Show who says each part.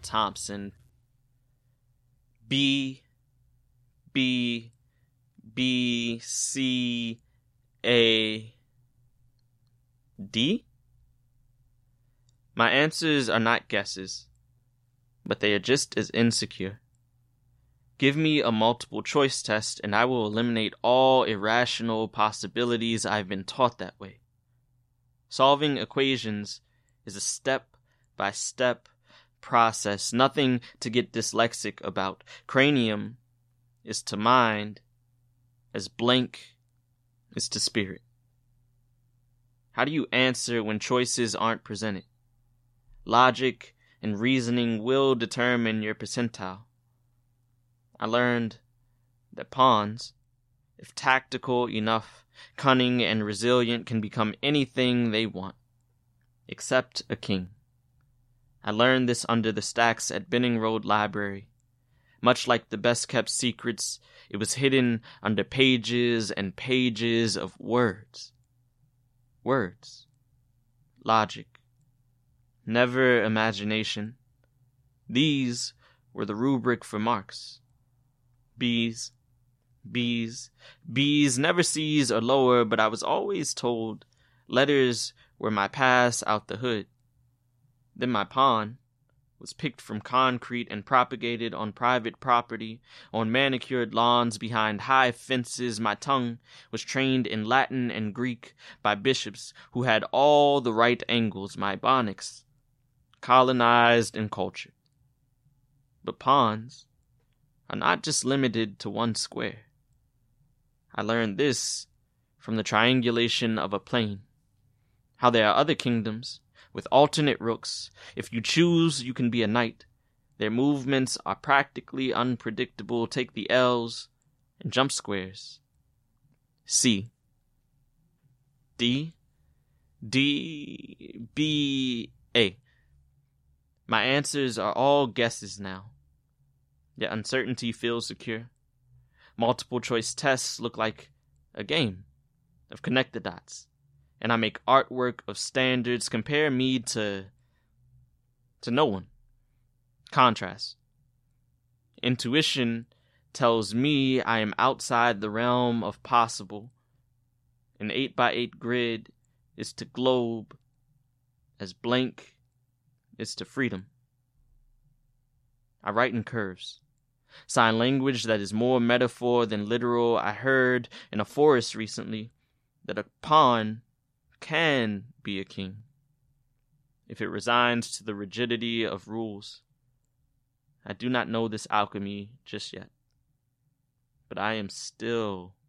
Speaker 1: Thompson. B, B, B, C, A, D? My answers are not guesses, but they are just as insecure. Give me a multiple choice test and I will eliminate all irrational possibilities I've been taught that way. Solving equations is a step-by-step process, nothing to get dyslexic about. Cranium is to mind as blank is to spirit. How do you answer when choices aren't presented? Logic and reasoning will determine your percentile. I learned that pawns, if tactical enough, cunning and resilient, can become anything they want, except a king. I learned this under the stacks at Benning Road Library. Much like the best-kept secrets, it was hidden under pages and pages of words. Words. Logic. Never imagination. These were the rubric for marks. B's, B's, B's, never C's or lower, but I was always told letters were my pass out the hood. Then my pawn was picked from concrete and propagated on private property, on manicured lawns behind high fences. My tongue was trained in Latin and Greek by bishops who had all the right angles. My Ebonics colonized and cultured. But pawns are not just limited to one square. I learned this from the triangulation of a plane, how there are other kingdoms with alternate rooks. If you choose, you can be a knight. Their movements are practically unpredictable. Take the L's and jump squares. C. D. D. B. A. My answers are all guesses now, yet uncertainty feels secure. Multiple choice tests look like a game of connect the dots, and I make artwork of standards. Compare me to no one. Contrast. Intuition tells me I am outside the realm of possible. An 8x8 grid is to globe as blank is to freedom. I write in curves. Sign language that is more metaphor than literal. I heard in a forest recently that a pawn can be a king if it resigns to the rigidity of rules. I do not know this alchemy just yet, but I am still